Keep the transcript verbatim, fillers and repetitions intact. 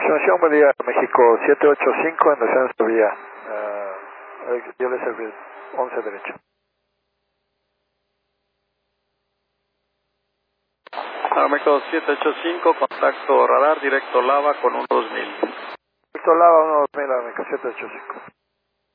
Estimación, buen día, México siete ocho cinco en descenso vía. Uh, yo le serví once derecho. Ah, México siete ocho cinco, contacto radar, directo Lava con un dos mil. Directo Lava uno dos mil, México siete ocho cinco.